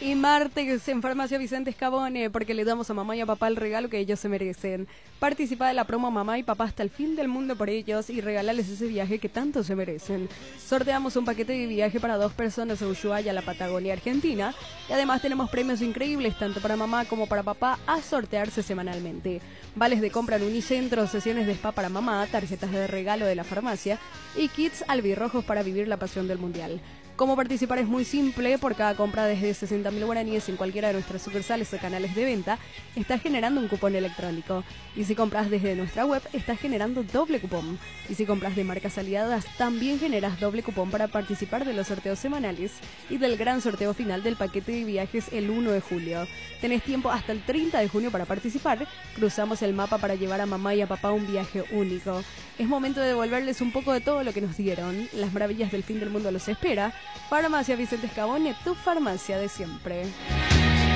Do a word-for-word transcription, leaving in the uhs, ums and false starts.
Y martes en Farmacia Vicente Scabone, porque le damos a mamá y a papá el regalo que ellos se merecen. Participa de la promo Mamá y Papá hasta el fin del mundo por ellos y regálales ese viaje que tanto se merecen. Sorteamos un paquete de viaje para dos personas a Ushuaia, la Patagonia Argentina. Y además tenemos premios increíbles tanto para mamá como para papá a sortearse semanalmente. Vales de compra en Unicentro, sesiones de spa para mamá, tarjetas de regalo de la farmacia y kits albirrojos para vivir la pasión del mundial. Cómo participar es muy simple. Por cada compra desde sesenta mil guaraníes en cualquiera de nuestras sucursales o canales de venta, estás generando un cupón electrónico. Y si compras desde nuestra web, estás generando doble cupón. Y si compras de marcas aliadas, también generas doble cupón para participar de los sorteos semanales y del gran sorteo final del paquete de viajes el uno de julio. Tenés tiempo hasta el treinta de junio para participar. Cruzamos el mapa para llevar a mamá y a papá un viaje único. Es momento de devolverles un poco de todo lo que nos dieron. Las maravillas del fin del mundo los espera. Farmacia Vicente Scabone, tu farmacia de siempre.